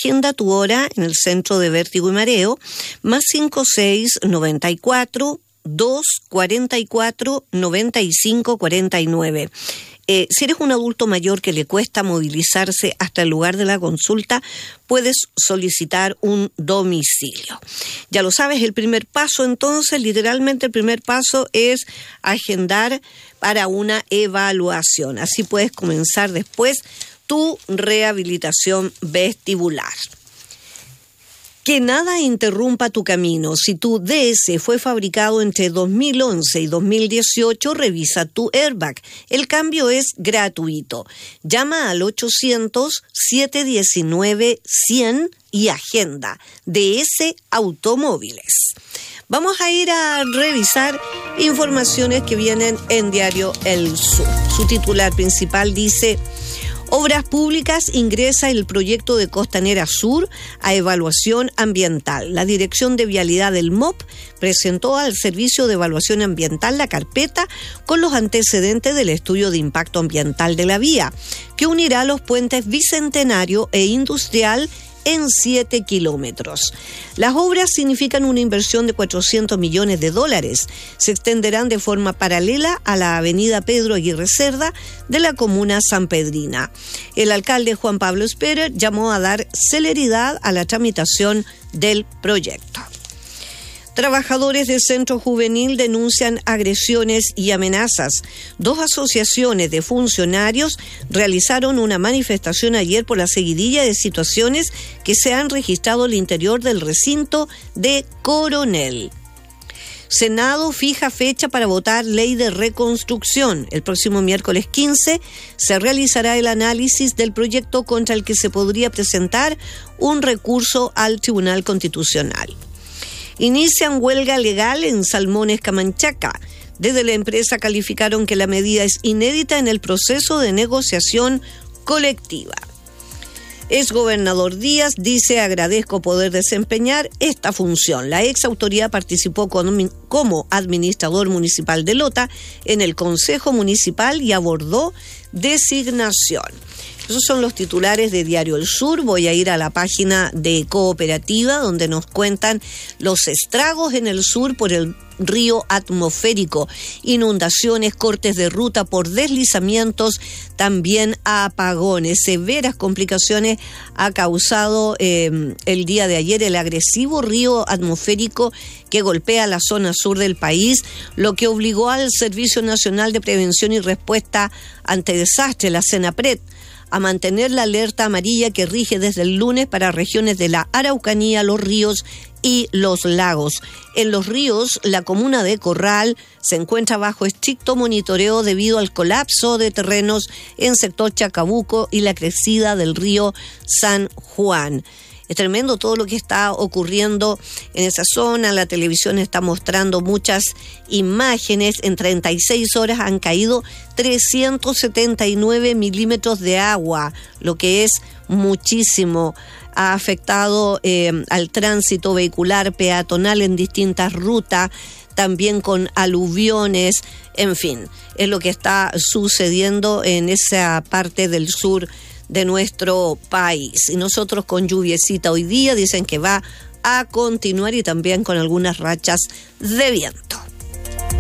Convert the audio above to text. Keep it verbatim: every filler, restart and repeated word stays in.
agenda tu hora en el Centro de Vértigo y Mareo, más cinco seis noventa y cuatro, dos cuarenta y cuatro, noventa y cinco cuarenta y nueve. Eh, si eres un adulto mayor que le cuesta movilizarse hasta el lugar de la consulta, puedes solicitar un domicilio. Ya lo sabes, el primer paso entonces, literalmente el primer paso es agendar para una evaluación. Así puedes comenzar después tu rehabilitación vestibular. Que nada interrumpa tu camino. Si tu D S fue fabricado entre dos mil once y dos mil dieciocho, revisa tu airbag. El cambio es gratuito. Llama al ochocientos, siete diecinueve, cien y agenda. D S Automóviles. Vamos a ir a revisar informaciones que vienen en Diario El Sur. Su titular principal dice: Obras Públicas ingresa el proyecto de Costanera Sur a evaluación ambiental. La Dirección de Vialidad del M O P presentó al Servicio de Evaluación Ambiental la carpeta con los antecedentes del estudio de impacto ambiental de la vía, que unirá los puentes Bicentenario e Industrial en siete kilómetros. Las obras significan una inversión de cuatrocientos millones de dólares. Se extenderán de forma paralela a la avenida Pedro Aguirre Cerda de la comuna sanpedrina. El alcalde Juan Pablo Sperer llamó a dar celeridad a la tramitación del proyecto. Trabajadores del Centro Juvenil denuncian agresiones y amenazas. Dos asociaciones de funcionarios realizaron una manifestación ayer por la seguidilla de situaciones que se han registrado al interior del recinto de Coronel. Senado fija fecha para votar ley de reconstrucción. El próximo miércoles quince se realizará el análisis del proyecto contra el que se podría presentar un recurso al Tribunal Constitucional. Inician huelga legal en Salmones Camanchaca. Desde la empresa calificaron que la medida es inédita en el proceso de negociación colectiva. Exgobernador Díaz dice: agradezco poder desempeñar esta función. La ex autoridad participó con, como administrador municipal de Lota en el Consejo Municipal y abordó designación. Esos son los titulares de Diario El Sur. Voy a ir a la página de Cooperativa, donde nos cuentan los estragos en el sur por el río atmosférico, inundaciones, cortes de ruta por deslizamientos, también apagones. Severas complicaciones ha causado eh, el día de ayer el agresivo río atmosférico que golpea la zona sur del país, lo que obligó al Servicio Nacional de Prevención y Respuesta ante Desastres, la CENAPRED, a mantener la alerta amarilla que rige desde el lunes para regiones de la Araucanía, los ríos y los lagos. En los ríos, la comuna de Corral se encuentra bajo estricto monitoreo debido al colapso de terrenos en sector Chacabuco y la crecida del río San Juan. Es tremendo todo lo que está ocurriendo en esa zona. La televisión está mostrando muchas imágenes. En treinta y seis horas han caído trescientos setenta y nueve milímetros de agua, lo que es muchísimo. Ha afectado eh, al tránsito vehicular peatonal en distintas rutas, también con aluviones. En fin, es lo que está sucediendo en esa parte del sur de nuestro país. Y nosotros con lluviecita hoy día, dicen que va a continuar, y también con algunas rachas de viento.